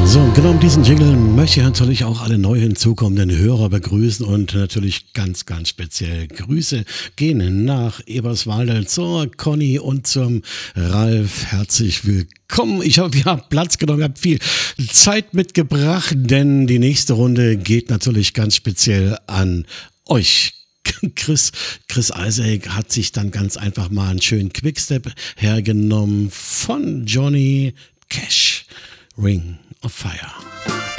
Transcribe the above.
So, genau um diesen Jingle möchte ich natürlich auch alle neu hinzukommenden Hörer begrüßen und natürlich ganz, ganz speziell Grüße gehen nach Eberswalde zur Conny und zum Ralf. Herzlich willkommen. Ich hoffe, ihr habt Platz genommen, ihr habt viel Zeit mitgebracht, denn die nächste Runde geht natürlich ganz speziell an euch. Chris Isaac hat sich dann ganz einfach mal einen schönen Quickstep hergenommen von Johnny Cash. Ring of Fire.